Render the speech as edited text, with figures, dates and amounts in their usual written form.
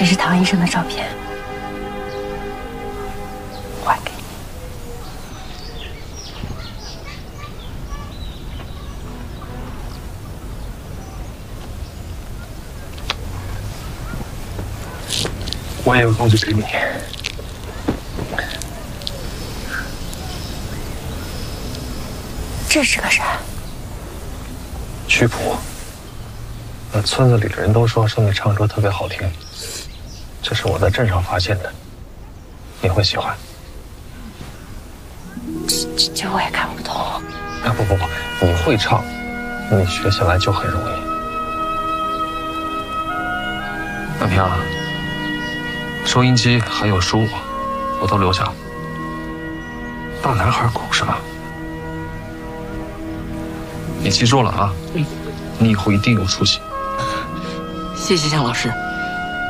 这是唐医生的照片，还给你。 我也有东西给你。 这是个啥？ 曲谱。村子里的人都说你唱歌特别好听，这是我在镇上发现的，你会喜欢。 这我也看不懂。 啊不，你会唱，你学起来就很容易。安平啊，收音机还有书，我都留下了。大男孩哭什么？你记住了啊，你以后一定有出息。 谢谢向老师。